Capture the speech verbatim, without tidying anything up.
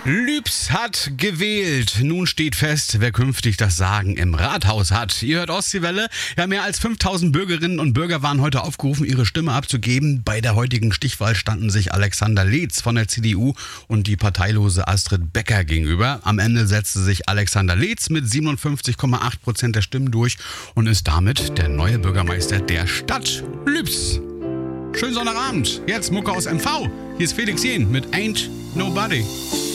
Lübs hat gewählt. Nun steht fest, wer künftig das Sagen im Rathaus hat. Ihr hört Ostseewelle. Ja, mehr als fünftausend Bürgerinnen und Bürger waren heute aufgerufen, ihre Stimme abzugeben. Bei der heutigen Stichwahl standen sich Alexander Leetz von der C D U und die parteilose Astrid Becker gegenüber. Am Ende setzte sich Alexander Leetz mit siebenundfünfzig Komma acht Prozent der Stimmen durch und ist damit der neue Bürgermeister der Stadt Lübs. Schönen Sonnabend. Jetzt Mucke aus M V. Hier ist Felix Jähn mit Ain't Nobody.